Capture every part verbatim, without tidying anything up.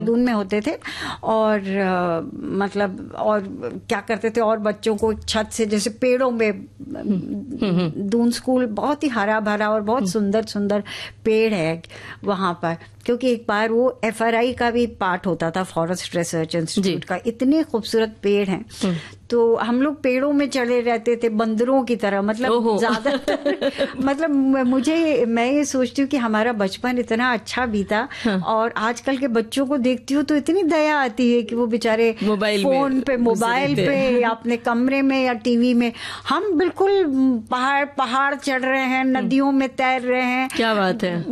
दून में होते थे और आ, मतलब और क्या करते थे, और बच्चों को छत से जैसे पेड़ों में, दून स्कूल बहुत ही हरा भरा और बहुत सुंदर सुंदर पेड़ है वहां पर, क्योंकि एक बार वो एफ आर आई का भी पार्ट होता था, फॉरेस्ट रिसर्च इंस्टीट्यूट का। इतने खूबसूरत पेड़ हैं, तो हम लोग पेड़ों में चढ़े रहते थे बंदरों की तरह, मतलब ज्यादातर मतलब मुझे, मैं ये सोचती हूँ कि हमारा बचपन इतना अच्छा बीता। हाँ। और आजकल के बच्चों को देखती हूँ तो इतनी दया आती है कि वो बेचारे फोन पे, मोबाइल पे या अपने कमरे में या टीवी में, हम बिल्कुल पहाड़ पहाड़ चढ़ रहे हैं, नदियों में तैर रहे हैं। क्या बात है।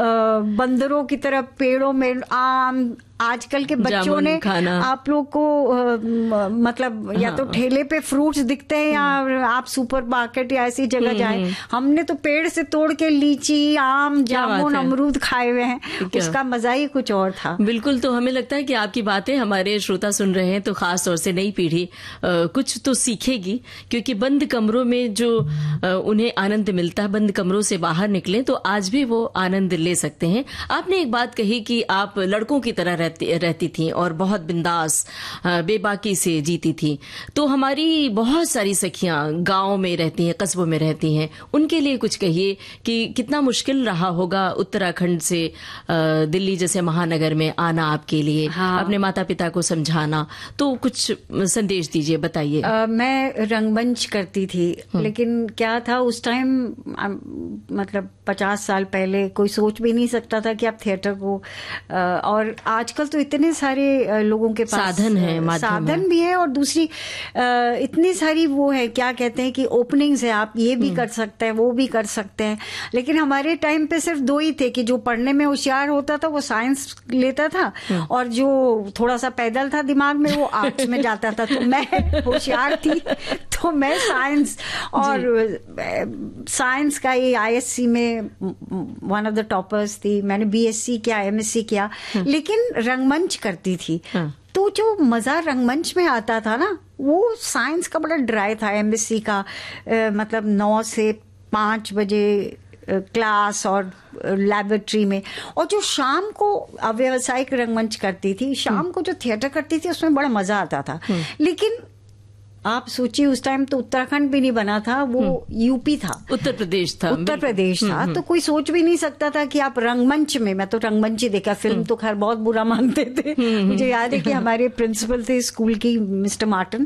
बंदरों की तरह पेड़ों में, आम, आजकल के बच्चों ने आप लोग को आ, मतलब या हाँ। तो ठेले पे फ्रूट्स दिखते हैं या आप सुपर मार्केट या ऐसी जगह जाएं, हमने तो पेड़ से तोड़ के लीची, आम, जामुन, अमरूद खाए हुए हैं, उसका मजा ही कुछ और था। बिल्कुल। तो हमें लगता है कि आपकी बातें हमारे श्रोता सुन रहे हैं तो खास तौर से नई पीढ़ी कुछ तो सीखेगी, क्योंकि बंद कमरों में जो आ, उन्हें आनंद मिलता है, बंद कमरों से बाहर निकले तो आज भी वो आनंद ले सकते हैं। आपने एक बात कही कि आप लड़कों की तरह रहती रहती थी और बहुत बिंदास बेबाकी से जीती थी। तो हमारी बहुत सारी सखियां गांव में रहती हैं, कस्बों में रहती हैं, उनके लिए कुछ कहिए कि कितना मुश्किल रहा होगा उत्तराखंड से दिल्ली जैसे महानगर में आना आपके लिए। हाँ। अपने माता पिता को समझाना, तो कुछ संदेश दीजिए, बताइए। मैं रंगमंच करती थी, लेकिन क्या था उस टाइम, मतलब पचास साल पहले कोई सोच भी नहीं सकता था कि आप थिएटर को, और आजकल तो इतने सारे लोगों के पास साधन है, साधन भी है, और दूसरी इतनी सारी वो है, क्या कहते हैं कि ओपनिंग्स है, आप ये भी कर सकते हैं, वो भी कर सकते हैं। लेकिन हमारे टाइम पे सिर्फ दो ही थे कि जो पढ़ने में होशियार होता था वो साइंस लेता था, और जो थोड़ा सा पैदल था दिमाग में वो आर्ट्स में जाता था। तो मैं होशियार थी तो मैं साइंस, और साइंस का ये आई एस सी में वन ऑफ द टॉपर्स थी। मैंने बी एस सी किया, एम एस सी किया, लेकिन रंगमंच करती थी। हाँ। तो जो मजा रंगमंच में आता था ना, वो साइंस का बड़ा ड्राई था। एम एस सी का आ, मतलब नौ से पांच बजे क्लास और लैबोरेटरी में, और जो शाम को व्यावसायिक रंगमंच करती थी, शाम को जो थिएटर करती थी, उसमें बड़ा मजा आता था। लेकिन आप सोचिए उस टाइम तो उत्तराखंड भी नहीं बना था, वो यूपी था, उत्तर प्रदेश था, उत्तर प्रदेश था। तो कोई सोच भी नहीं सकता था कि आप रंगमंच में, मैं तो रंगमंच ही देखा, फिल्म तो खैर बहुत बुरा मानते थे। मुझे याद है कि हमारे प्रिंसिपल थे स्कूल की, मिस्टर मार्टिन,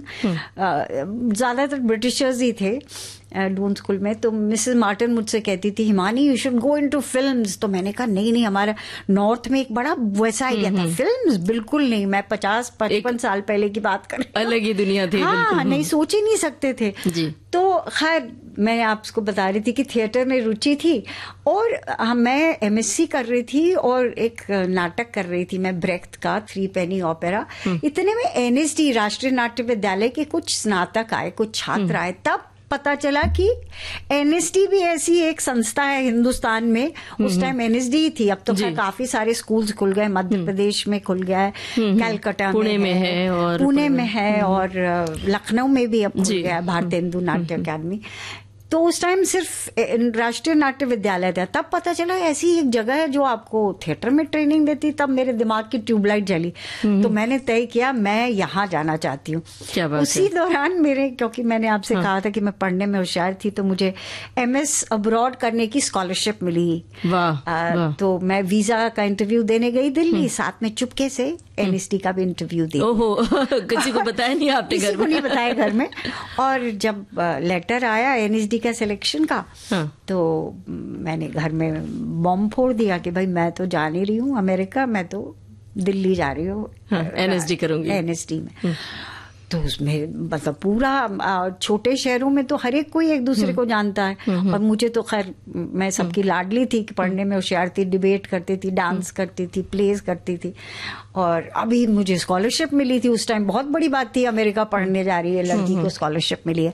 ज्यादातर ब्रिटिशर्स ही थे डून स्कूल में। तो मिसेस मार्टिन मुझसे कहती थी, Himani you should go into films. तो मैंने कहा नहीं नहीं, हमारा नॉर्थ में एक बड़ा वैसा आइडिया था, फिल्म्स बिल्कुल नहीं। मैं पचास पचपन साल पहले की बात कर रही हूँ, अलग ही दुनिया थी। हाँ, नहीं सोच ही नहीं सकते थे जी। तो खैर मैं आपको बता रही थी कि थिएटर में रुचि थी, और मैं एम एस सी कर रही थी और एक नाटक कर रही थी मैं, ब्रेख्त का थ्री पेनी ओपेरा। इतने में एन एस डी, राष्ट्रीय नाट्य विद्यालय के कुछ स्नातक आए, कुछ छात्र आए। तब पता चला कि एन एस डी भी ऐसी एक संस्था है हिंदुस्तान में। उस टाइम एन एस डी थी, अब तो काफी सारे स्कूल्स खुल गए, मध्य प्रदेश में खुल गया है, कलकत्ता पुणे में है, और पुणे में है, और लखनऊ में भी अब खुल गया है भारतीय हिंदू नाट्य अकादमी। तो उस टाइम सिर्फ राष्ट्रीय नाट्य विद्यालय था। तब पता चला ऐसी एक जगह है जो आपको थिएटर में ट्रेनिंग देती। तब मेरे दिमाग की ट्यूबलाइट जली, तो मैंने तय किया मैं यहाँ जाना चाहती हूँ। उसी दौरान मेरे, क्योंकि मैंने आपसे हाँ। कहा था कि मैं पढ़ने में होशियार थी, तो मुझे एम एस अब्रॉड करने की स्कॉलरशिप मिली। वाह, वाह। तो मैं वीजा का इंटरव्यू देने गई दिल्ली, साथ में चुपके से एन एस डी का भी इंटरव्यू दी। ओहो, किसी को बताया नहीं आपने? किसी को नहीं बताया घर में। और जब लेटर आया एन एस डी का सिलेक्शन का, हाँ। तो मैंने घर में बॉम्ब फोड़ दिया कि भाई मैं तो जा नहीं रही हूँ अमेरिका, मैं तो दिल्ली जा रही हूँ, हाँ, एन एस डी करूंगी, एन एस डी में। तो उसमें मतलब पूरा छोटे शहरों में तो हर एक कोई एक दूसरे को जानता है, और मुझे तो खैर मैं सबकी लाडली थी कि पढ़ने में होशियार थी, डिबेट करती थी, डांस करती थी, प्लेज करती थी, और अभी मुझे स्कॉलरशिप मिली थी। उस टाइम बहुत बड़ी बात थी, अमेरिका पढ़ने जा रही है लड़की को स्कॉलरशिप मिली है।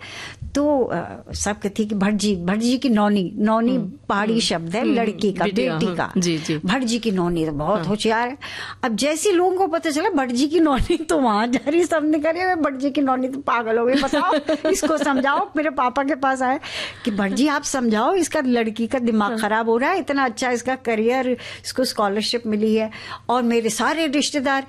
तो सब कहती कि भट्ट जी, भट्ट जी की नौनी, नौनी पहाड़ी शब्द है लड़की का, बेटी का, जी जी, भट्ट जी की नौनी तो बहुत होशियार है। अब जैसे लोगों को पता चला भट्ट जी की नौनी तो वहां जा रही, सबने करे भट्ट जी की नौनी तो पागल हो गई, बताओ इसको समझाओ। मेरे पापा के पास आए कि भट्ट जी आप समझाओ, इसका लड़की का दिमाग खराब हो रहा है, इतना अच्छा इसका करियर, इसको स्कॉलरशिप मिली है और मेरे सारे रिश्तेदार